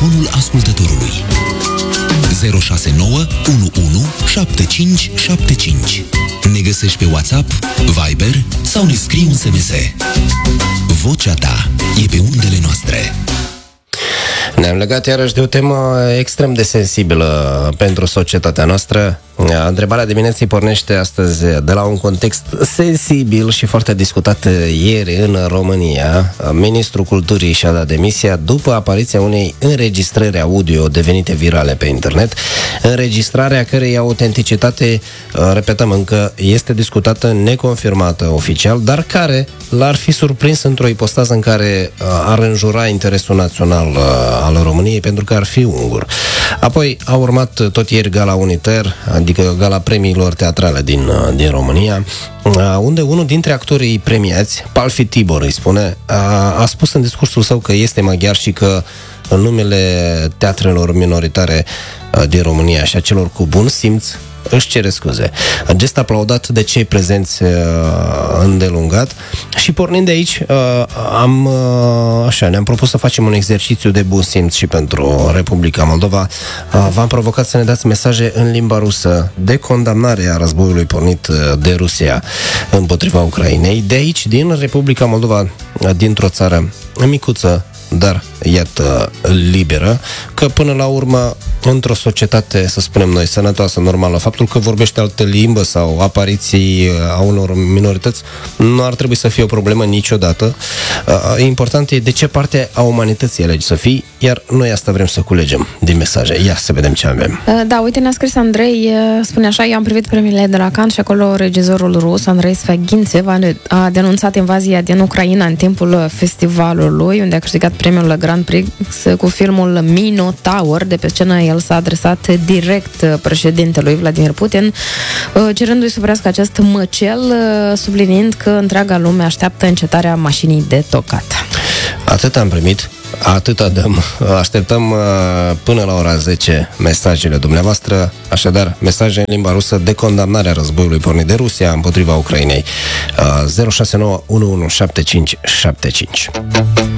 telefonul ascultătorului. 069 11 7575. Ne găsești pe WhatsApp, Viber sau ne scrii un SMS. Vocea ta e pe undele noastre. Ne-am legat iarăși de o temă extrem de sensibilă pentru societatea noastră. Întrebarea dimineții pornește astăzi de la un context sensibil și foarte discutat ieri în România. Ministrul Culturii și-a dat demisia după apariția unei înregistrări audio devenite virale pe internet, înregistrarea cărei autenticitate, repetăm încă, este discutată neconfirmată oficial, dar care l-ar fi surprins într-o ipostază în care ar înjura interesul național al României, pentru că ar fi ungur. Apoi a urmat tot ieri Gala Uniter, adică Gala premiilor teatrale din România, unde unul dintre actorii premiați, Palfi Tibor îi spune, a spus în discursul său că este maghiar și că în numele teatrelor minoritare din România și a celor cu bun simț își cere scuze. Gest aplaudat de cei prezenți îndelungat și pornind de aici ne-am propus să facem un exercițiu de bun simț și pentru Republica Moldova. V-am provocat să ne dați mesaje în limba rusă de condamnare a războiului pornit de Rusia împotriva Ucrainei. De aici, din Republica Moldova, dintr-o țară micuță, dar iată liberă, că până la urmă într-o societate, să spunem noi, sănătoasă, normală, faptul că vorbește altă limbă sau apariții a unor minorități nu ar trebui să fie o problemă niciodată. Important e de ce parte a umanității alegi să fii, iar noi asta vrem să culegem din mesaje. Ia să vedem ce avem. Da, uite, ne-a scris Andrei, spune așa: eu am privit premiile de la Cannes și acolo regizorul rus Andrei Sfagintsev a denunțat invazia din Ucraina în timpul festivalului, unde a câștigat premiul Grand Prix cu filmul Minotaur. De pe scenă el s-a adresat direct președintelui Vladimir Putin, cerându-i să oprească acest măcel, subliniind că întreaga lume așteaptă încetarea mașinii de tocat. Atât am primit, atâta dăm. Așteptăm până la ora 10 mesajele dumneavoastră. Așadar, mesaje în limba rusă de condamnare a războiului pornit de Rusia împotriva Ucrainei. 069 11 7575.